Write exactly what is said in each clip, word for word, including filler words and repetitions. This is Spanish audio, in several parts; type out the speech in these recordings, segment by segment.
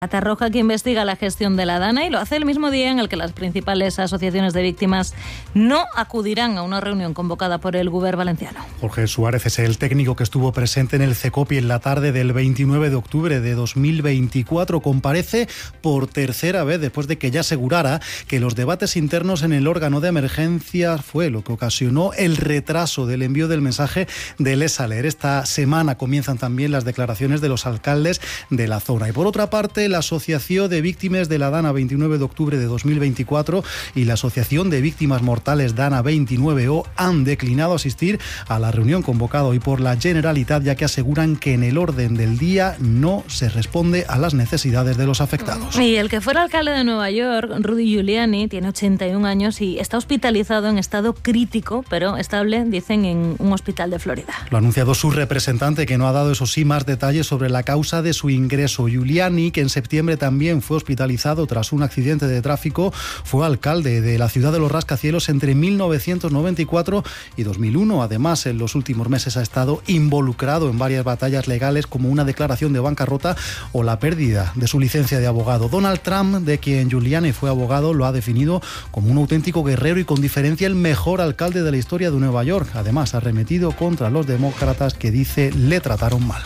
Catarroja, que investiga la gestión de la Dana, y lo hace el mismo día en el que las principales asociaciones de víctimas no acudirán a una reunión convocada por el Govern valenciano. Jorge Suárez es el técnico que estuvo presente en el CECOPI en la tarde del veintinueve de octubre de dos mil veinticuatro. Comparece por tercera vez después de que ya asegurara que los debates internos en el órgano de emergencias fue lo que ocasionó el retraso del envío del mensaje del Esaler. Esta semana comienzan también las declaraciones de los alcaldes de la zona. Y por otra parte, la Asociación de Víctimas de la Dana veintinueve de octubre de dos mil veinticuatro y la Asociación de Víctimas Mortales Dana veintinueve O han declinado asistir a la reunión convocada hoy por la Generalitat, ya que aseguran que en el orden del día no se responde a las necesidades de los afectados. Y el que fuera alcalde de Nueva York, Rudy Giuliani, tiene ochenta y un años y está hospitalizado en estado crítico, pero estable, dicen, en un hospital de Florida. Lo ha anunciado su representante, que no ha dado, eso sí, más detalles sobre la causa de su ingreso. Giuliani, que en septiembre también fue hospitalizado tras un accidente de tráfico, fue alcalde de la ciudad de los rascacielos entre mil novecientos noventa y cuatro y dos mil uno. Además, en los últimos meses ha estado involucrado en varias batallas legales, como una declaración de bancarrota o la pérdida de su licencia de abogado. Donald Trump, de quien Giuliani fue abogado, lo ha definido como un auténtico guerrero y con diferencia el mejor alcalde de la historia de Nueva York. Además, ha arremetido contra los demócratas, que dice le trataron mal.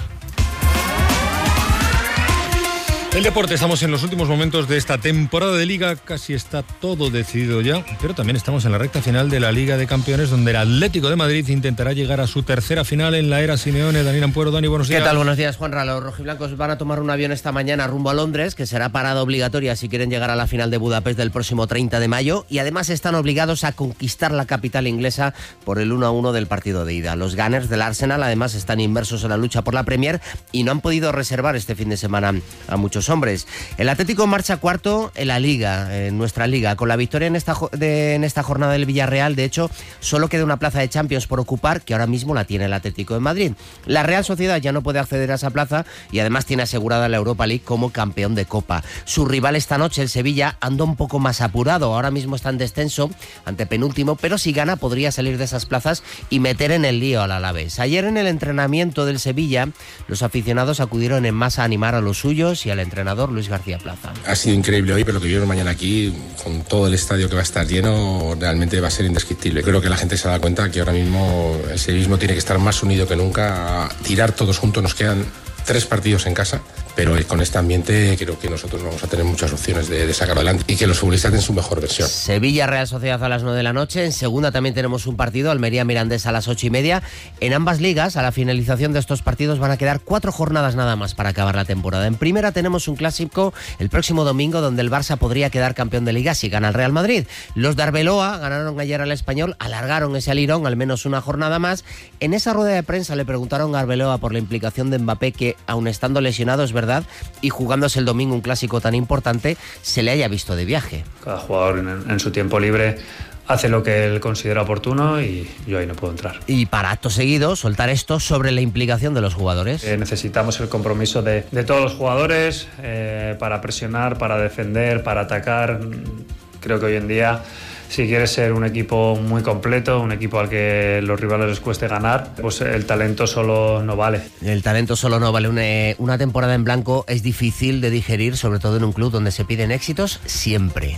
El deporte, estamos en los últimos momentos de esta temporada de Liga, casi está todo decidido ya, pero también estamos en la recta final de la Liga de Campeones, donde el Atlético de Madrid intentará llegar a su tercera final en la era Simeone. Dani Ampuero. Dani, buenos días. ¿Qué tal? Buenos días, Juanra. Los rojiblancos van a tomar un avión esta mañana rumbo a Londres, que será parada obligatoria si quieren llegar a la final de Budapest del próximo treinta de mayo, y además están obligados a conquistar la capital inglesa por el uno a uno del partido de ida. Los Gunners del Arsenal además están inmersos en la lucha por la Premier y no han podido reservar este fin de semana a muchos hombres. El Atlético marcha cuarto en la Liga, en nuestra Liga, con la victoria en esta, de, en esta jornada del Villarreal. De hecho, solo queda una plaza de Champions por ocupar, que ahora mismo la tiene el Atlético de Madrid. La Real Sociedad ya no puede acceder a esa plaza y además tiene asegurada la Europa League como campeón de Copa. Su rival esta noche, el Sevilla, anda un poco más apurado. Ahora mismo está en descenso, ante penúltimo, pero si gana podría salir de esas plazas y meter en el lío al Alavés. Ayer, en el entrenamiento del Sevilla, los aficionados acudieron en masa a animar a los suyos y al entrenador Luis García Plaza. Ha sido increíble hoy, pero lo que vieron mañana aquí, con todo el estadio que va a estar lleno, realmente va a ser indescriptible. Creo que la gente se da cuenta que ahora mismo el sevillismo tiene que estar más unido que nunca, a tirar todos juntos. Nos quedan tres partidos en casa, pero con este ambiente creo que nosotros vamos a tener muchas opciones de, de sacar adelante y que los futbolistas den su mejor versión. Sevilla Real Sociedad a las nueve de la noche. En segunda también tenemos un partido, Almería Mirandés a las ocho y media. En ambas ligas, a la finalización de estos partidos, van a quedar cuatro jornadas nada más para acabar la temporada. En primera tenemos un clásico el próximo domingo, donde el Barça podría quedar campeón de Liga si gana el Real Madrid. Los de Arbeloa ganaron ayer al Español, alargaron ese alirón al menos una jornada más. En esa rueda de prensa le preguntaron a Arbeloa por la implicación de Mbappé, que aun estando lesionado, es verdad, y jugándose el domingo un clásico tan importante, se le haya visto de viaje. Cada jugador en, en su tiempo libre hace lo que él considera oportuno y yo ahí no puedo entrar. Y para acto seguido, soltar esto sobre la implicación de los jugadores. Eh, necesitamos el compromiso de, de todos los jugadores eh, para presionar, para defender, para atacar. Creo que hoy en día, si quieres ser un equipo muy completo, un equipo al que los rivales les cueste ganar, pues el talento solo no vale. El talento solo no vale. Una, una temporada en blanco es difícil de digerir, sobre todo en un club donde se piden éxitos siempre.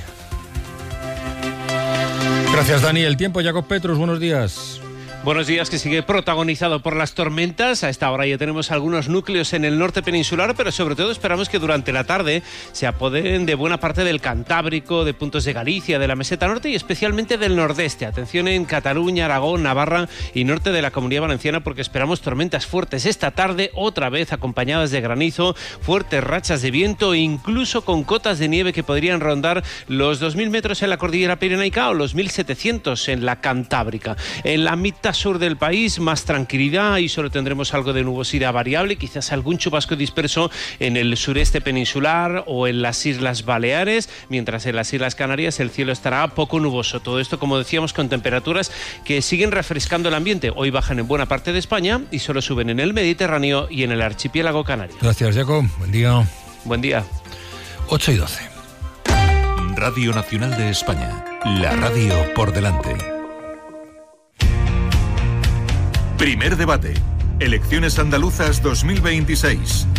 Gracias, Dani. El tiempo, Jacob Petrus, buenos días. Buenos días, que sigue protagonizado por las tormentas. A esta hora ya tenemos algunos núcleos en el norte peninsular, pero sobre todo esperamos que durante la tarde se apoderen de buena parte del Cantábrico, de puntos de Galicia, de la meseta norte y especialmente del nordeste. Atención en Cataluña, Aragón, Navarra y norte de la Comunidad Valenciana, porque esperamos tormentas fuertes esta tarde, otra vez acompañadas de granizo, fuertes rachas de viento e incluso con cotas de nieve que podrían rondar los dos mil metros en la cordillera pirenaica o los mil setecientos en la Cantábrica. En la mitad sur del país, más tranquilidad y solo tendremos algo de nubosidad variable, quizás algún chubasco disperso en el sureste peninsular o en las Islas Baleares, mientras en las Islas Canarias el cielo estará poco nuboso. Todo esto, como decíamos, con temperaturas que siguen refrescando el ambiente. Hoy bajan en buena parte de España y solo suben en el Mediterráneo y en el archipiélago canario. Gracias, Jacob. Buen día. Buen día. ocho y doce. Radio Nacional de España. La radio por delante. Primer debate. Elecciones andaluzas dos mil veintiséis.